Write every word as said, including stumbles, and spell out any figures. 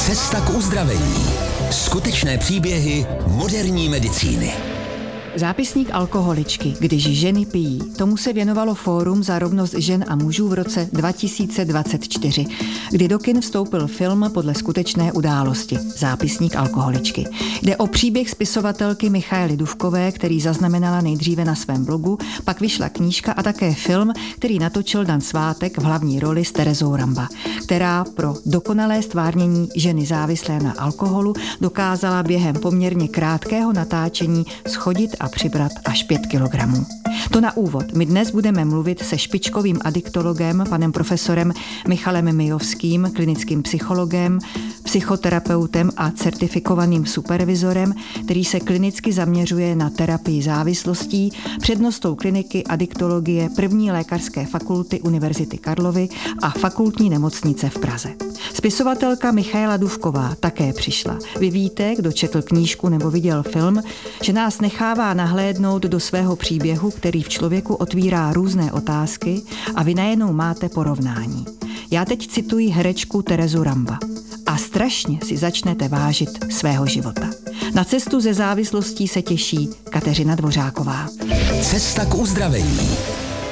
Cesta k uzdravení. Skutečné příběhy moderní medicíny. Zápisník alkoholičky, když ženy pijí. Tomu se věnovalo Fórum za rovnost žen a mužů v roce dva tisíce dvacet čtyři, kdy do kin vstoupil film podle skutečné události Zápisník alkoholičky. Jde o příběh spisovatelky Michaely Dufkové, který zaznamenala nejdříve na svém blogu, pak vyšla knížka a také film, který natočil Dan Svátek v hlavní roli s Terezou Ramba, která pro dokonalé stvárnění ženy závislé na alkoholu dokázala během poměrně krátkého natáčení schodit a přibrat až pět kilogramů. To na úvod. My dnes budeme mluvit se špičkovým adiktologem, panem profesorem Michalem Mijovským, klinickým psychologem, psychoterapeutem a certifikovaným supervizorem, který se klinicky zaměřuje na terapii závislostí, přednostou kliniky adiktologie první lékařské fakulty Univerzity Karlovy a fakultní nemocnice v Praze. Spisovatelka Michaela Dufková také přišla. Vy víte, kdo četl knížku nebo viděl film, že nás nechává nahlédnout do svého příběhu, který v člověku otvírá různé otázky a vy najednou máte porovnání. Já teď cituji herečku Terezu Ramba. A strašně si začnete vážit svého života. Na cestu ze závislostí se těší Kateřina Dvořáková. Cesta k uzdravení.